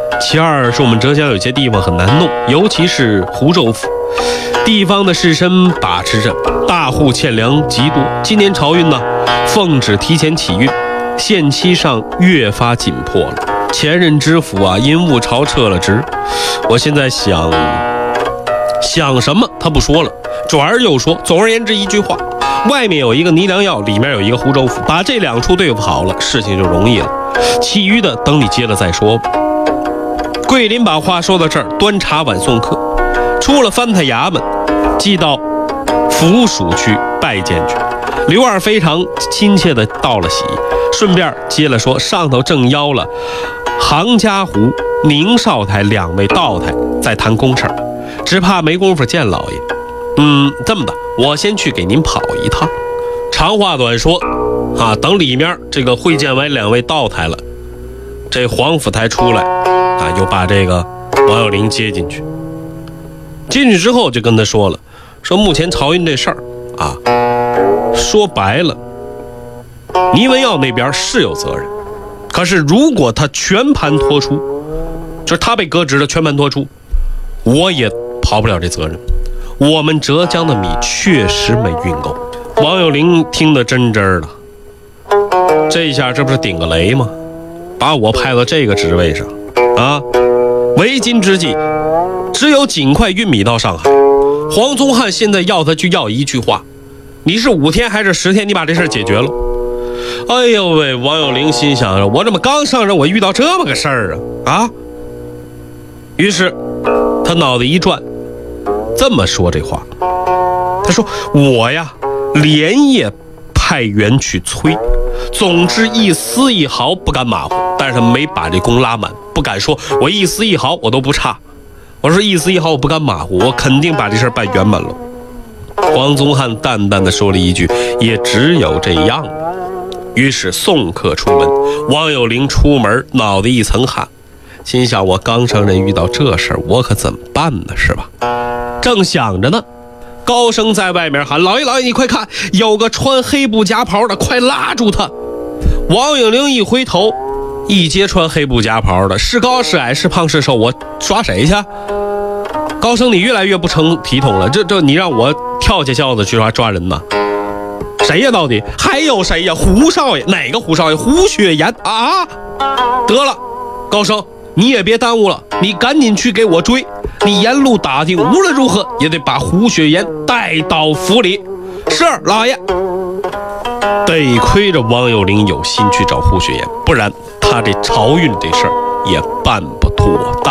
其二是我们浙江有些地方很难弄，尤其是湖州府，地方的士绅把持着，大户欠粮极多。今年漕运呢，奉旨提前起运，限期上越发紧迫了。前任知府啊，因误朝撤了职。我现在想什么他不说了，转而又说，总而言之一句话，外面有一个倪良药，里面有一个湖州府，把这两处对付好了，事情就容易了，其余的等你接了再说吧。桂林把话说到这儿，端茶碗送客，出了藩台衙门，即到府署去拜见去。刘二非常亲切地道了喜，顺便接了说，上头正邀了杭嘉湖、宁少台两位道台在谈公事，只怕没工夫见老爷。这么的，我先去给您跑一趟。长话短说啊，等里面这个会见完两位道台了，这黄府台出来啊，又把这个王有龄接进去。进去之后就跟他说了，说目前漕运这事儿啊，说白了，倪文耀那边是有责任，可是如果他全盘托出，就是他被革职的全盘托出，我也跑不了这责任。我们浙江的米确实没运够。王有龄听得真真的，这一下这不是顶个雷吗？把我派到这个职位上啊，为今之计只有尽快运米到上海。黄宗汉现在要他去要一句话，你是5天还是10天，你把这事解决了。哎呦喂，王有龄心想着，我这么刚上任，我遇到这么个事儿啊！于是他脑袋一转，这么说这话，他说，我呀连夜派员去催，总之一丝一毫不敢马虎，但是他没把这功拉满，不敢说我一丝一毫我都不差，我说一丝一毫我不敢马虎，我肯定把这事办圆满了。黄宗汉淡淡的说了一句，也只有这样了。于是送客出门，王有龄出门脑袋一层汗，心想，我刚上任遇到这事儿，我可怎么办呢，是吧？正想着呢，高声在外面喊，老爷老爷，你快看，有个穿黑布夹袍的，快拉住他。王有龄一回头，一接穿黑布夹袍的，是高是矮是胖是瘦，我抓谁去？高升，你越来越不成体统了，这你让我跳下轿子去抓人呢？谁呀？到底还有谁呀？胡少爷？哪个胡少爷？胡雪岩啊！得了，高升，你也别耽误了，你赶紧去给我追，你沿路打听，无论如何也得把胡雪岩带到府里。是，老爷。得亏着王有龄有心去找胡雪岩，不然他这漕运这事儿也办不妥当。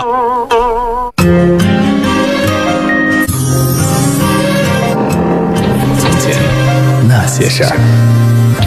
从前那些事儿。